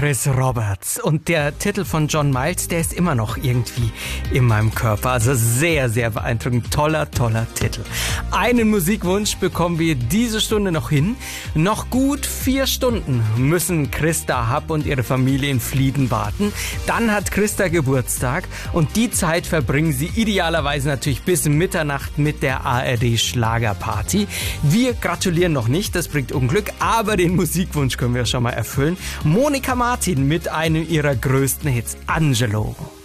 Chris Roberts. Und der Titel von John Miles, der ist immer noch irgendwie in meinem Körper. Also sehr, sehr beeindruckend. Toller Titel. Einen Musikwunsch bekommen wir diese Stunde noch hin. Noch gut 4 Stunden müssen Christa Happ und ihre Familie in Flieden warten. Dann hat Christa Geburtstag und die Zeit verbringen sie idealerweise natürlich bis Mitternacht mit der ARD Schlagerparty. Wir gratulieren noch nicht, das bringt Unglück, aber den Musikwunsch können wir schon mal erfüllen. Monika Martin mit einem ihrer größten Hits, Angelo.